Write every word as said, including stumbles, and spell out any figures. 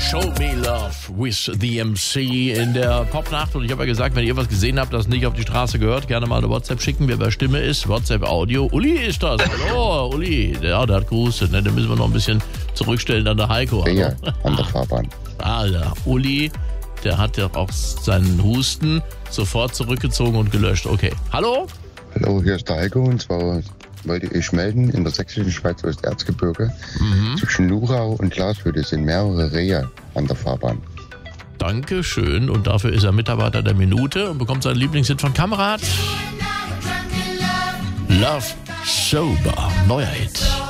Show Me Love with the M C in der Popnacht. Und ich habe ja gesagt, wenn ihr was gesehen habt, das nicht auf die Straße gehört, gerne mal eine WhatsApp schicken, wer bei Stimme ist. WhatsApp Audio. Uli ist das. Hallo, Uli. Ja, der hat gehustet. Ne? Den müssen wir noch ein bisschen zurückstellen an der Heiko. Hallo. Ja, an der Fahrbahn. Ah, der Uli, der hat ja auch seinen Husten sofort zurückgezogen und gelöscht. Okay. Hallo? Hallo, hier ist der Heiko und zwar wollte ich melden, in der sächsischen Schweiz Osterzgebirge mhm. zwischen Lurau und Glashütte sind mehrere Rehe an der Fahrbahn. Dankeschön, und dafür ist er Mitarbeiter der Minute und bekommt seinen Lieblingshit von Kamerad. Love Sober, neuer Hit.